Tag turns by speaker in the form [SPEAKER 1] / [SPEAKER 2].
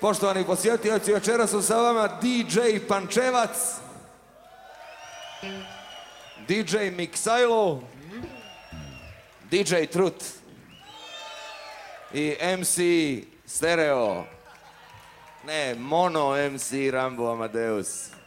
[SPEAKER 1] Poštovani posjetioci, večeras su sa vama DJ Pančevac, DJ Miksajlo, DJ Trut i MC Stereo. Ne, Mono MC Rambo Amadeus.